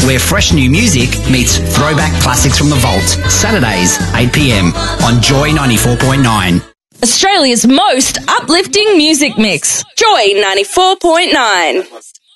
where fresh new music meets throwback classics from the vault. Saturdays, 8 p.m. on Joy 94.9. Australia's most uplifting music mix. Joy 94.9.